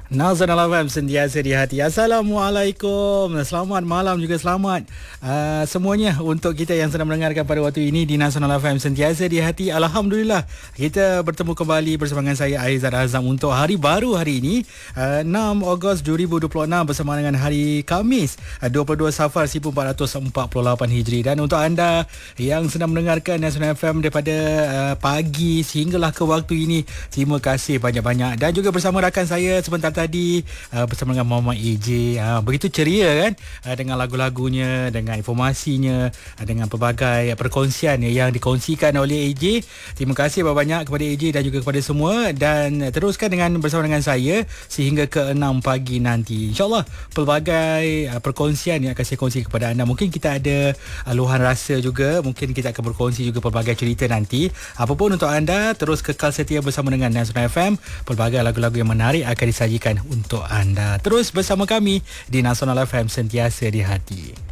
Nasional FM sentiasa di hati. Assalamualaikum. Selamat malam juga selamat semuanya untuk kita yang sedang mendengarkan pada waktu ini di Nasional FM sentiasa di hati. Alhamdulillah kita bertemu kembali bersama dengan saya Aizat Azam untuk hari baru hari ini 6 Ogos 2026 bersama dengan hari Khamis 22 Safar 1448 Hijri. Dan untuk anda yang sedang mendengarkan Nasional FM daripada pagi sehinggalah ke waktu ini, terima kasih banyak-banyak. Dan juga bersama rakan saya sebentar tadi bersama dengan Muhammad AJ, begitu ceria kan, dengan lagu-lagunya, dengan informasinya, dengan pelbagai perkongsian yang dikongsikan oleh AJ. Terima kasih banyak kepada AJ dan juga kepada semua, dan teruskan bersama dengan saya sehingga ke 6 pagi nanti. InsyaAllah pelbagai perkongsian yang akan saya kongsi kepada anda. Mungkin kita ada luahan rasa juga, mungkin kita akan berkongsi juga pelbagai cerita nanti. Apapun untuk anda, terus kekal setia bersama dengan Nasional FM. Pelbagai lagu-lagu yang menarik akan disajikan untuk anda. Terus bersama kami di Nasional FM sentiasa di hati.